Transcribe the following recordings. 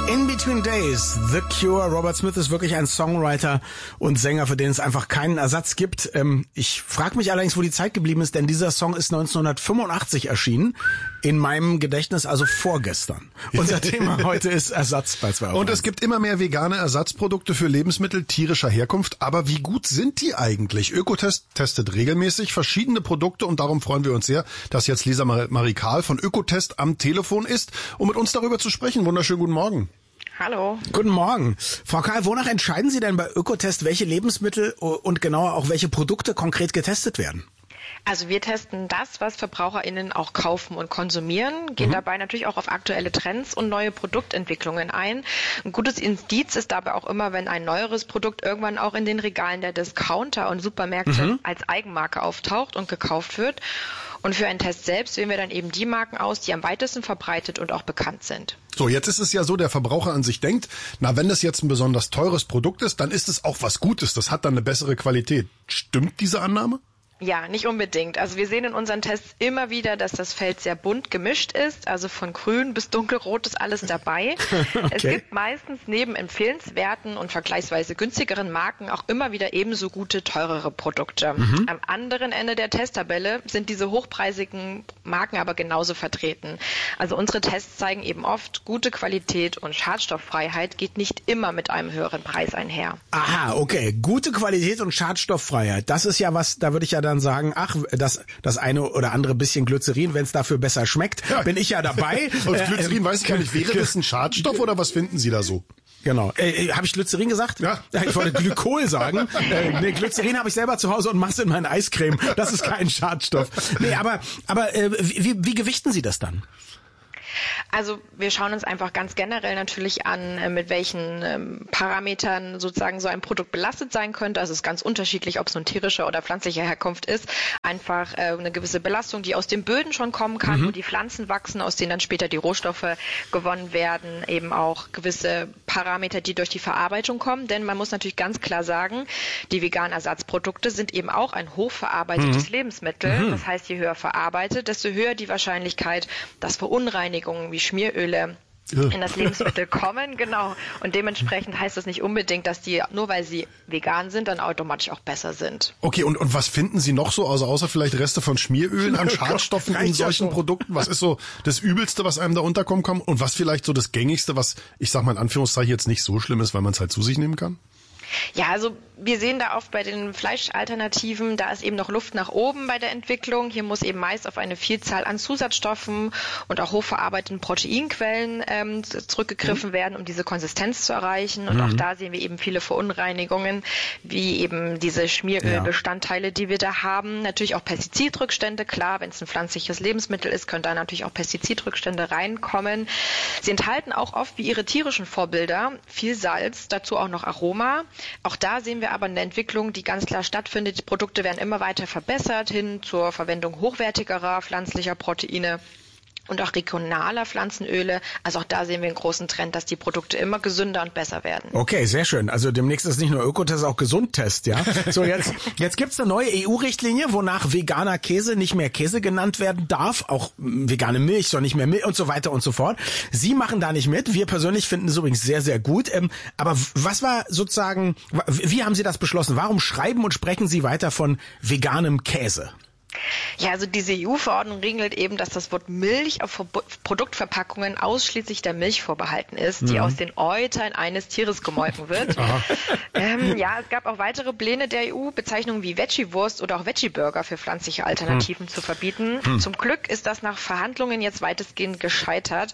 In Between Days, The Cure. Robert Smith ist wirklich ein Songwriter und Sänger, für den es einfach keinen Ersatz gibt. Ich frage mich allerdings, wo die Zeit geblieben ist, denn dieser Song ist 1985 erschienen. In meinem Gedächtnis also vorgestern. Unser Thema heute ist Ersatz bei 2 Euro. Und es gibt immer mehr vegane Ersatzprodukte für Lebensmittel tierischer Herkunft. Aber wie gut sind die eigentlich? Ökotest testet regelmäßig verschiedene Produkte und darum freuen wir uns sehr, dass jetzt Lisa Marie Kahl von Ökotest am Telefon ist, um mit uns darüber zu sprechen. Wunderschönen guten Morgen. Hallo. Guten Morgen. Frau Kahl, wonach entscheiden Sie denn bei Ökotest, welche Lebensmittel und genauer auch welche Produkte konkret getestet werden? Also wir testen das, was VerbraucherInnen auch kaufen und konsumieren, gehen dabei natürlich auch auf aktuelle Trends und neue Produktentwicklungen ein. Ein gutes Indiz ist dabei auch immer, wenn ein neueres Produkt irgendwann auch in den Regalen der Discounter und Supermärkte als Eigenmarke auftaucht und gekauft wird. Und für einen Test selbst wählen wir dann eben die Marken aus, die am weitesten verbreitet und auch bekannt sind. So, jetzt ist es ja so, der Verbraucher an sich denkt, na, wenn das jetzt ein besonders teures Produkt ist, dann ist es auch was Gutes, das hat dann eine bessere Qualität. Stimmt diese Annahme? Ja, nicht unbedingt. Also wir sehen in unseren Tests immer wieder, dass das Feld sehr bunt gemischt ist. Also von grün bis dunkelrot ist alles dabei. Okay. Es gibt meistens neben empfehlenswerten und vergleichsweise günstigeren Marken auch immer wieder ebenso gute, teurere Produkte. Am anderen Ende der Testtabelle sind diese hochpreisigen Marken aber genauso vertreten. Also unsere Tests zeigen eben oft, gute Qualität und Schadstofffreiheit geht nicht immer mit einem höheren Preis einher. Aha, okay. Gute Qualität und Schadstofffreiheit. Das ist ja was, da würde ich ja dann sagen, ach, das eine oder andere bisschen Glycerin, wenn es dafür besser schmeckt, bin ich ja dabei. Und Glycerin weiß ich gar nicht, wäre das ein Schadstoff oder was finden Sie da so? Genau. Habe ich Glycerin gesagt? Ja. Ich wollte Glykol sagen. Nee, Glycerin habe ich selber zu Hause und mach's in meine Eiscreme. Das ist kein Schadstoff. Nee, aber wie gewichten Sie das dann? Also wir schauen uns einfach ganz generell natürlich an, mit welchen Parametern sozusagen so ein Produkt belastet sein könnte. Also es ist ganz unterschiedlich, ob es nun tierischer oder pflanzlicher Herkunft ist. Einfach eine gewisse Belastung, die aus den Böden schon kommen kann, wo die Pflanzen wachsen, aus denen dann später die Rohstoffe gewonnen werden. Eben auch gewisse Parameter, die durch die Verarbeitung kommen. Denn man muss natürlich ganz klar sagen, die veganen Ersatzprodukte sind eben auch ein hochverarbeitetes Lebensmittel. Das heißt, je höher verarbeitet, desto höher die Wahrscheinlichkeit, dass Verunreinigungen wie Schmieröle in das Lebensmittel kommen, genau. Und dementsprechend heißt das nicht unbedingt, dass die, nur weil sie vegan sind, dann automatisch auch besser sind. Okay, und was finden Sie noch so, also außer vielleicht Reste von Schmierölen an Schadstoffen in solchen Produkten? Was ist so das Übelste, was einem da unterkommen kann? Und was vielleicht so das Gängigste, was, ich sag mal in Anführungszeichen, jetzt nicht so schlimm ist, weil man es halt zu sich nehmen kann? Ja, also wir sehen da oft bei den Fleischalternativen, da ist eben noch Luft nach oben bei der Entwicklung. Hier muss eben meist auf eine Vielzahl an Zusatzstoffen und auch hochverarbeiteten Proteinquellen zurückgegriffen werden, um diese Konsistenz zu erreichen. Und auch da sehen wir eben viele Verunreinigungen, wie eben diese Schmierölbestandteile, die wir da haben. Natürlich auch Pestizidrückstände, klar, wenn es ein pflanzliches Lebensmittel ist, können da natürlich auch Pestizidrückstände reinkommen. Sie enthalten auch oft, wie ihre tierischen Vorbilder, viel Salz, dazu auch noch Aroma. Auch da sehen wir aber eine Entwicklung, die ganz klar stattfindet. Die Produkte werden immer weiter verbessert hin zur Verwendung hochwertigerer pflanzlicher Proteine und auch regionaler Pflanzenöle. Also auch da sehen wir einen großen Trend, dass die Produkte immer gesünder und besser werden. Okay, sehr schön. Also demnächst ist nicht nur Ökotest, auch Gesundtest, ja? So, jetzt gibt's eine neue EU-Richtlinie, wonach veganer Käse nicht mehr Käse genannt werden darf. Auch vegane Milch soll nicht mehr Milch und so weiter und so fort. Sie machen da nicht mit. Wir persönlich finden es übrigens sehr, sehr gut. Aber was war sozusagen, wie haben Sie das beschlossen? Warum schreiben und sprechen Sie weiter von veganem Käse? Ja, also diese EU-Verordnung regelt eben, dass das Wort Milch auf Produktverpackungen ausschließlich der Milch vorbehalten ist, die aus den Eutern eines Tieres gemolken wird. Ja, es gab auch weitere Pläne der EU, Bezeichnungen wie Veggie-Wurst oder auch Veggie-Burger für pflanzliche Alternativen zu verbieten. Zum Glück ist das nach Verhandlungen jetzt weitestgehend gescheitert.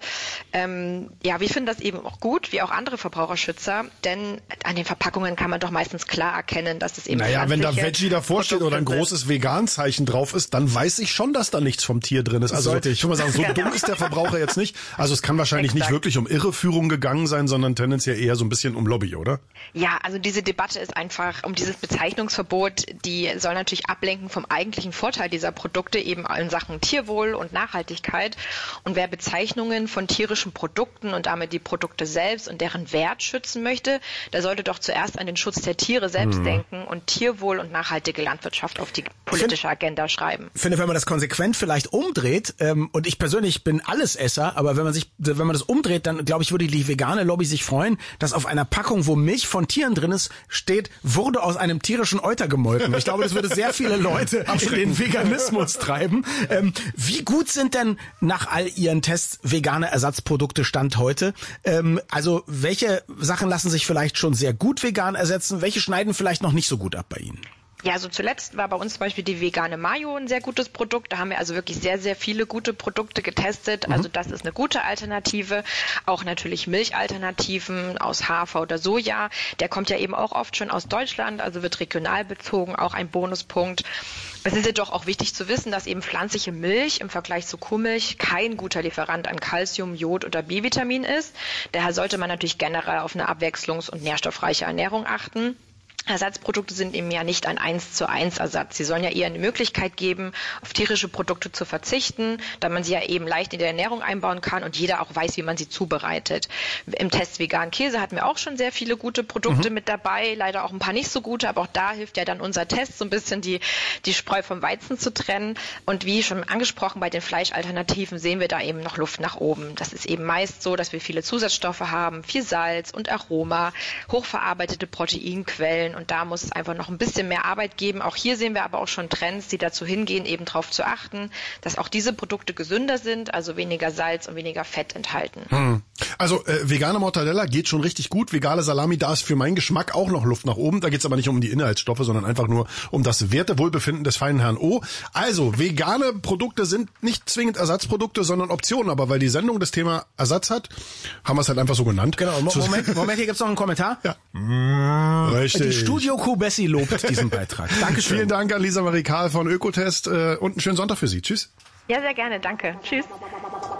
Ja, wir finden das eben auch gut, wie auch andere Verbraucherschützer, denn an den Verpackungen kann man doch meistens klar erkennen, dass es eben wenn da Veggie davor steht oder ein großes Vegan-Zeichen drauf ist, dann weiß ich schon, dass da nichts vom Tier drin ist. Also ich würde mal sagen, so dumm ist der Verbraucher jetzt nicht. Also es kann wahrscheinlich nicht wirklich um Irreführung gegangen sein, sondern tendenziell eher so ein bisschen um Lobby, oder? Ja, also diese Debatte ist einfach um dieses Bezeichnungsverbot, die soll natürlich ablenken vom eigentlichen Vorteil dieser Produkte eben in Sachen Tierwohl und Nachhaltigkeit. Und wer Bezeichnungen von tierischen Produkten und damit die Produkte selbst und deren Wert schützen möchte, der sollte doch zuerst an den Schutz der Tiere selbst denken und Tierwohl und nachhaltige Landwirtschaft auf die politische Agenda schreiben. betreiben. Ich finde, wenn man das konsequent vielleicht umdreht, und ich persönlich bin Allesesser, aber wenn man das umdreht, dann glaube ich, würde die vegane Lobby sich freuen, dass auf einer Packung, wo Milch von Tieren drin ist, steht, wurde aus einem tierischen Euter gemolken. Ich glaube, das würde sehr viele Leute in den Veganismus treiben. Wie gut sind denn nach all Ihren Tests vegane Ersatzprodukte Stand heute? Also welche Sachen lassen sich vielleicht schon sehr gut vegan ersetzen? Welche schneiden vielleicht noch nicht so gut ab bei Ihnen? Ja, also zuletzt war bei uns zum Beispiel die vegane Mayo ein sehr gutes Produkt. Da haben wir also wirklich sehr, sehr viele gute Produkte getestet. Also das ist eine gute Alternative. Auch natürlich Milchalternativen aus Hafer oder Soja. Der kommt ja eben auch oft schon aus Deutschland, also wird regional bezogen, auch ein Bonuspunkt. Es ist jedoch auch wichtig zu wissen, dass eben pflanzliche Milch im Vergleich zu Kuhmilch kein guter Lieferant an Calcium, Jod oder B-Vitamin ist. Daher sollte man natürlich generell auf eine abwechslungs- und nährstoffreiche Ernährung achten. Ersatzprodukte sind eben ja nicht ein 1:1 Ersatz. Sie sollen ja eher eine Möglichkeit geben, auf tierische Produkte zu verzichten, da man sie ja eben leicht in der Ernährung einbauen kann und jeder auch weiß, wie man sie zubereitet. Im Test veganen Käse hatten wir auch schon sehr viele gute Produkte mit dabei, leider auch ein paar nicht so gute, aber auch da hilft ja dann unser Test, so ein bisschen die Spreu vom Weizen zu trennen. Und wie schon angesprochen, bei den Fleischalternativen sehen wir da eben noch Luft nach oben. Das ist eben meist so, dass wir viele Zusatzstoffe haben, viel Salz und Aroma, hochverarbeitete Proteinquellen. Und da muss es einfach noch ein bisschen mehr Arbeit geben. Auch hier sehen wir aber auch schon Trends, die dazu hingehen, eben darauf zu achten, dass auch diese Produkte gesünder sind, also weniger Salz und weniger Fett enthalten. Also vegane Mortadella geht schon richtig gut. Vegane Salami, da ist für meinen Geschmack auch noch Luft nach oben. Da geht es aber nicht um die Inhaltsstoffe, sondern einfach nur um das Wertewohlbefinden des feinen Herrn O. Also vegane Produkte sind nicht zwingend Ersatzprodukte, sondern Optionen. Aber weil die Sendung das Thema Ersatz hat, haben wir es halt einfach so genannt. Genau, Moment, hier gibt's noch einen Kommentar. Ja. Richtig. Studio-Kuh Bessi lobt diesen Beitrag. Dankeschön. Vielen Dank an Lisa Marie Kahl von Ökotest und einen schönen Sonntag für Sie. Tschüss. Ja, sehr gerne. Danke. Tschüss.